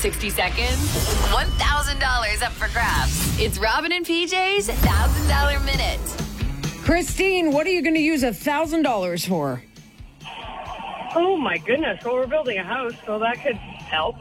60 seconds, $1,000 up for grabs. It's Robin and PJ's $1,000 Minute. Christine, what are you going to use $1,000 for? Oh, my goodness. Well, we're building a house, so that could help.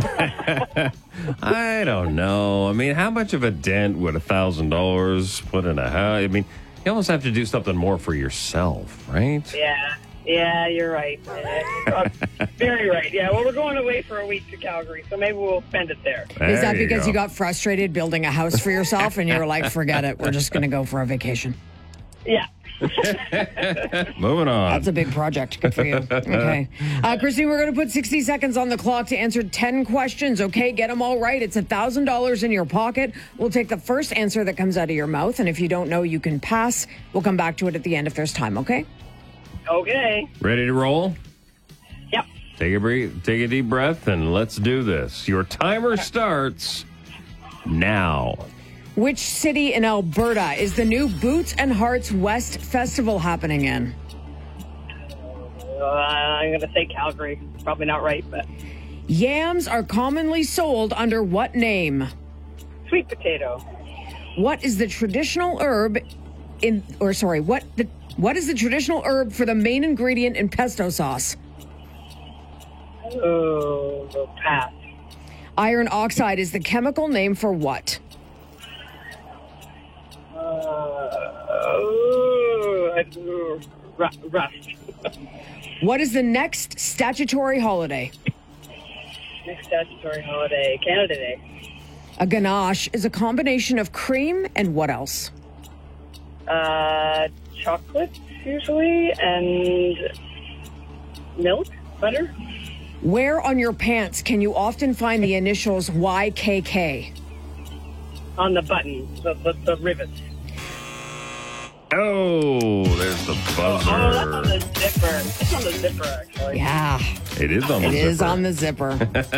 I don't know. I mean, how much of a dent would $1,000 put in a house? I mean, you almost have to do something more for yourself, right? Yeah, you're right. Very right. Yeah, well, we're going away for a week to Calgary, so maybe we'll spend it there. Is that because you got frustrated building a house for yourself and you were like, forget it, we're just going to go for a vacation? Yeah. Moving on. That's a big project. Good for you. Okay. Christine, we're going to put 60 seconds on the clock to answer 10 questions, okay? Get them all right. It's $1,000 in your pocket. We'll take the first answer that comes out of your mouth, and if you don't know, you can pass. We'll come back to it at the end if there's time, okay? Okay. Ready to roll? Yep. Take a deep breath, and let's do this. Your timer starts now. Which city in Alberta is the new Boots and Hearts West Festival happening in? I'm going to say Calgary. Probably not right, but... Yams are commonly sold under what name? Sweet potato. What is the traditional herb what is the traditional herb for the main ingredient in pesto sauce? Oh, pass. Iron oxide is the chemical name for what? Rust. What is the next statutory holiday? Next statutory holiday, Canada Day. A ganache is a combination of cream and what else? Chocolate, usually, and milk, butter. Where on your pants can you often find the initials YKK? On the button, the rivets. Oh, there's the buzzer. Oh, that's on the zipper. It's on the zipper, actually. Yeah. It is on the zipper. It is on the zipper.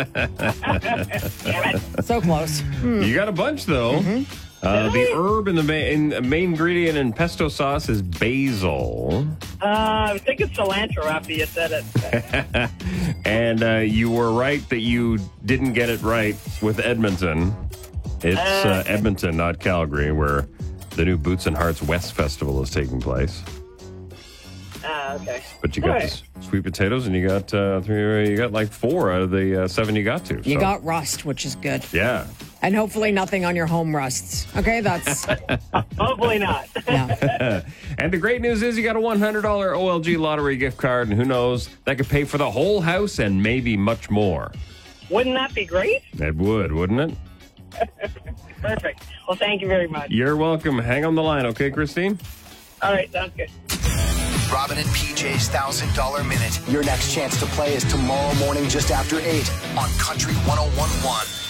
Damn it. So close. You got a bunch, though. Mm-hmm. The herb in the main ingredient in pesto sauce is basil. I was thinking cilantro after you said it. And you were right that you didn't get it right with Edmonton. It's Edmonton, not Calgary, where the new Boots and Hearts West Festival is taking place. Okay. But you got the sweet potatoes, and you got like 4 out of the 7 you got to. You got rust, which is good. Yeah. And hopefully nothing on your home rusts. Okay, that's... Hopefully not. Yeah. And the great news is you got a $100 OLG lottery gift card, and who knows, that could pay for the whole house and maybe much more. Wouldn't that be great? It would, wouldn't it? Perfect. Well, thank you very much. You're welcome. Hang on the line, okay, Christine? All right, sounds good. Robin and PJ's $1,000 Minute. Your next chance to play is tomorrow morning just after 8 on Country 101.1.